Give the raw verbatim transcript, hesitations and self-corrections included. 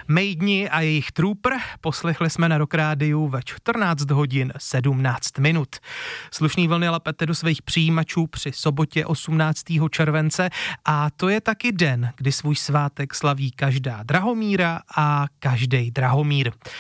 Mejdni a jejich Trooper poslechli jsme na Rock Rádiu ve čtrnáct hodin sedmnáct minut. Slušný vlny lapete do svých přijímačů při sobotě osmnáctého července a to je taky den, kdy svůj svátek slaví každá Drahomíra a každej Drahomír.